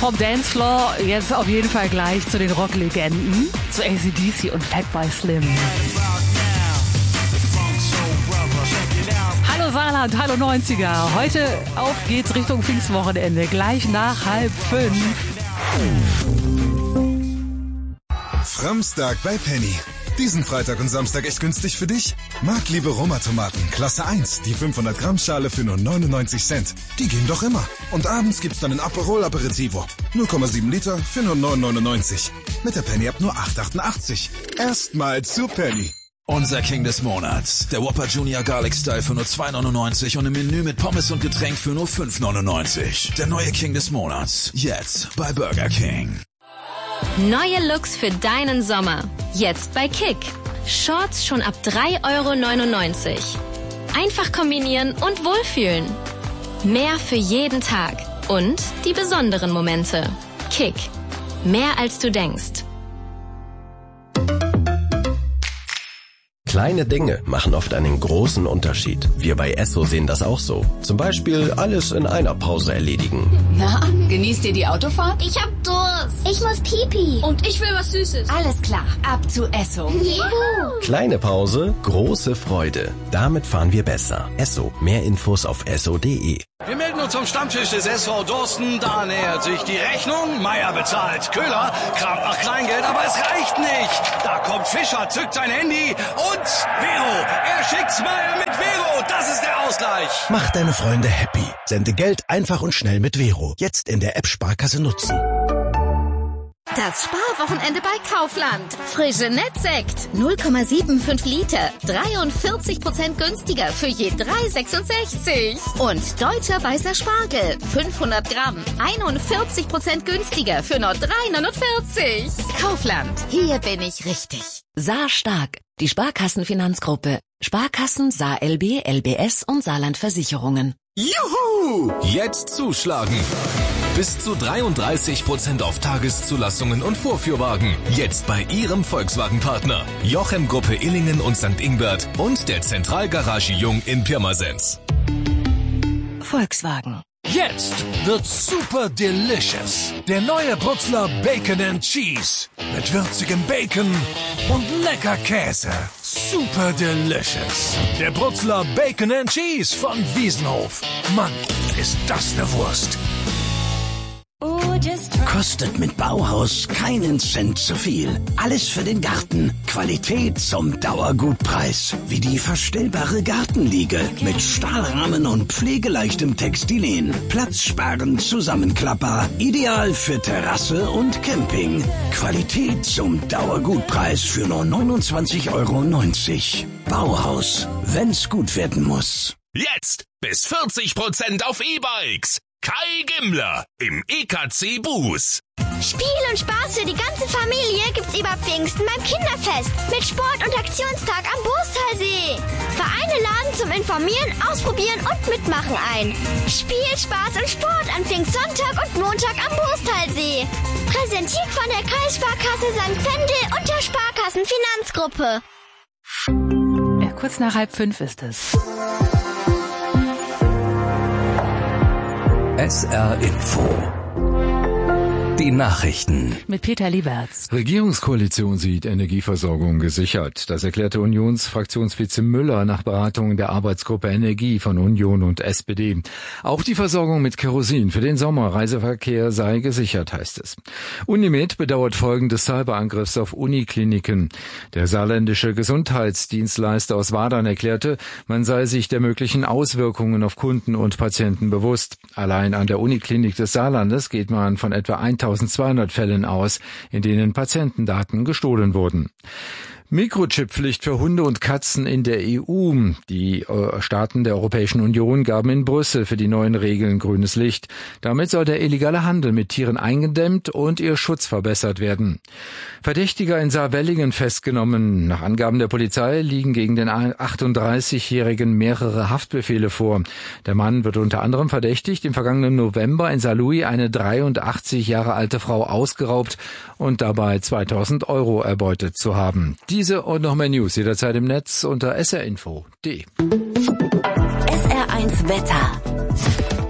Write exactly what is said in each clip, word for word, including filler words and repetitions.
vom Dancefloor jetzt auf jeden Fall gleich zu den Rocklegenden, zu A C D C und Fatboy Slim. Hallo Saarland, hallo neunziger. Heute auf geht's Richtung Pfingstwochenende, gleich nach halb fünf. Framstag bei Penny. Diesen Freitag und Samstag echt günstig für dich? Marktliebe Roma-Tomaten, Klasse eins, die fünfhundert Gramm Schale für nur neunundneunzig Cent. Die gehen doch immer. Und abends gibt's dann ein Aperol Aperitivo. null Komma sieben Liter für nur neun neunundneunzig. Mit der Penny ab nur acht achtundachtzig. Erstmal zu Penny. Unser King des Monats. Der Whopper Junior Garlic Style für nur zwei neunundneunzig und ein Menü mit Pommes und Getränk für nur fünf neunundneunzig. Der neue King des Monats. Jetzt bei Burger King. Neue Looks für deinen Sommer. Jetzt bei Kick. Shorts schon ab drei neunundneunzig Euro. Einfach kombinieren und wohlfühlen. Mehr für jeden Tag. Und die besonderen Momente. Kick. Mehr als du denkst. Kleine Dinge machen oft einen großen Unterschied. Wir bei Esso sehen das auch so. Zum Beispiel alles in einer Pause erledigen. Na, genießt ihr die Autofahrt? Ich hab Durst. Ich muss pipi. Und ich will was Süßes. Alles klar, ab zu Esso. Juhu. Kleine Pause, große Freude. Damit fahren wir besser. Esso. Mehr Infos auf esso punkt de. Wir melden uns zum Stammtisch des S V Dorsten. Da nähert sich die Rechnung. Meier bezahlt. Köhler kramt nach Kleingeld, aber es reicht nicht. Da kommt Fischer, zückt sein Handy und Vero. Er schickt's Meier mit Vero. Das ist der Ausgleich. Mach deine Freunde happy. Sende Geld einfach und schnell mit Vero. Jetzt in der App Sparkasse nutzen. Das Sparwochenende bei Kaufland. Frische Nettsekt. null Komma fünfundsiebzig Liter. dreiundvierzig Prozent günstiger für je drei sechsundsechzig. Und deutscher weißer Spargel. fünfhundert Gramm. einundvierzig Prozent günstiger für nur drei neunundvierzig. Kaufland. Hier bin ich richtig. Saar Stark. Die Sparkassenfinanzgruppe. Sparkassen, Saar L B, L B S und Saarland Versicherungen. Juhu! Jetzt zuschlagen. Bis zu dreiunddreißig Prozent auf Tageszulassungen und Vorführwagen. Jetzt bei Ihrem Volkswagen-Partner. Jochem Gruppe Illingen und Sankt Ingbert und der Zentralgarage Jung in Pirmasens. Volkswagen. Jetzt wird's super delicious. Der neue Brutzler Bacon and Cheese. Mit würzigem Bacon und lecker Käse. Super delicious. Der Brutzler Bacon and Cheese von Wiesenhof. Mann, ist das eine Wurst. Kostet mit Bauhaus keinen Cent zu viel. Alles für den Garten. Qualität zum Dauergutpreis. Wie die verstellbare Gartenliege mit Stahlrahmen und pflegeleichtem Textilien. Platzsparend Zusammenklapper. Ideal für Terrasse und Camping. Qualität zum Dauergutpreis für nur neunundzwanzig Euro neunzig. Bauhaus. Wenn's gut werden muss. Jetzt bis vierzig Prozent auf E-Bikes. Kai Gimmler im E K C Buß. Spiel und Spaß für die ganze Familie gibt's über Pfingsten beim Kinderfest mit Sport- und Aktionstag am Bußtalsee. Vereine laden zum Informieren, Ausprobieren und Mitmachen ein. Spiel, Spaß und Sport an Pfingstsonntag und Montag am Bußtalsee. Präsentiert von der Kreissparkasse Sankt Wendel und der Sparkassenfinanzgruppe. Ja, kurz nach halb fünf ist es. S R Info. Die Nachrichten. Mit Peter Lieberts. Regierungskoalition sieht Energieversorgung gesichert. Das erklärte Unionsfraktionsvize Müller nach Beratungen der Arbeitsgruppe Energie von Union und S P D. Auch die Versorgung mit Kerosin für den Sommerreiseverkehr sei gesichert, heißt es. Unimed bedauert Folgen des Cyberangriffs auf Unikliniken. Der saarländische Gesundheitsdienstleister aus Wadern erklärte, man sei sich der möglichen Auswirkungen auf Kunden und Patienten bewusst. Allein an der Uniklinik des Saarlandes geht man von etwa eintausendzweihundert Fällen aus, in denen Patientendaten gestohlen wurden. Mikrochipppflicht für Hunde und Katzen in der E U. Die äh, Staaten der Europäischen Union gaben in Brüssel für die neuen Regeln grünes Licht. Damit soll der illegale Handel mit Tieren eingedämmt und ihr Schutz verbessert werden. Verdächtiger in Saarwellingen festgenommen. Nach Angaben der Polizei liegen gegen den achtunddreißigjährigen mehrere Haftbefehle vor. Der Mann wird unter anderem verdächtigt, im vergangenen November in Saarlouis eine dreiundachtzig Jahre alte Frau ausgeraubt und dabei zweitausend Euro erbeutet zu haben. Diese und noch mehr News jederzeit im Netz unter s r info punkt de. S R eins Wetter.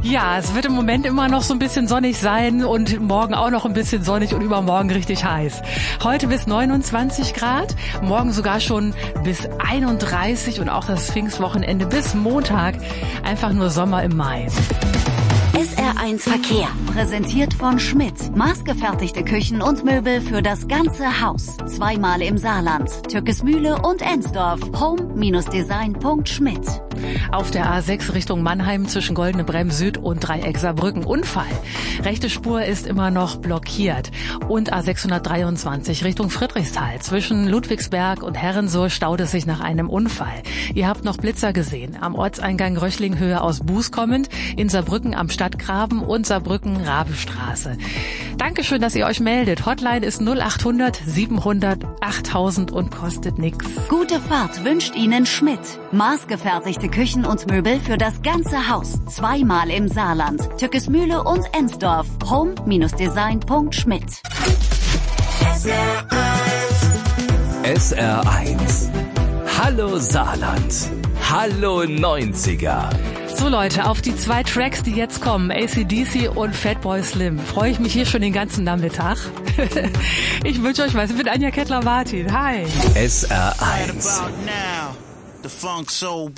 Ja, es wird im Moment immer noch so ein bisschen sonnig sein und morgen auch noch ein bisschen sonnig und übermorgen richtig heiß. Heute bis neunundzwanzig Grad, morgen sogar schon bis einunddreißig und auch das Pfingstwochenende bis Montag. Einfach nur Sommer im Mai. S R eins Verkehr, präsentiert von Schmidt. Maßgefertigte Küchen und Möbel für das ganze Haus. Zweimal im Saarland, Türkesmühle und Ensdorf. home Design Punkt schmidt. Auf der A sechs Richtung Mannheim zwischen Goldene Bremm Süd und Dreieck Saarbrücken Unfall. Rechte Spur ist immer noch blockiert. Und A sechshundertdreiundzwanzig Richtung Friedrichsthal. Zwischen Ludwigsberg und Herrensohr staut es sich nach einem Unfall. Ihr habt noch Blitzer gesehen. Am Ortseingang Röchlinghöhe aus Buß kommend, in Saarbrücken am Stadtgraben und Saarbrücken-Rabestraße. Dankeschön, dass ihr euch meldet. Hotline ist null achthundert siebenhundert achttausend und kostet nix. Gute Fahrt wünscht Ihnen Schmidt. Maßgefertigte Küchen und Möbel für das ganze Haus. Zweimal im Saarland, Türkesmühle und Ensdorf. home Design Punkt schmidt. S R eins. Hallo Saarland. Hallo neunziger. So Leute, auf die zwei Tracks, die jetzt kommen, A C D C und Fatboy Slim, freue ich mich hier schon den ganzen Nachmittag. Ich wünsche euch was. Ich bin Anja Kettler-Martin. Hi. S R eins.